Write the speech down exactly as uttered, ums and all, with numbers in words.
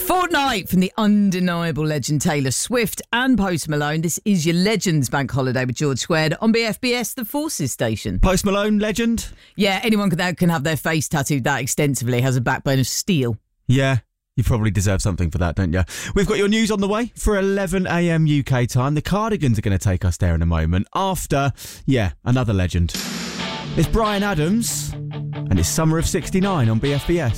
Fortnight from the undeniable legend Taylor Swift and Post Malone. This is your Legends Bank Holiday with George Squared on B F B S, the Forces station. Post Malone, legend? Yeah, anyone that can have their face tattooed that extensively has a backbone of steel. Yeah, you probably deserve something for that, don't you? We've got your news on the way for eleven a.m. U K time. The Cardigans are going to take us there in a moment after, yeah, another legend. It's Bryan Adams and it's Summer of sixty-nine on B F B S.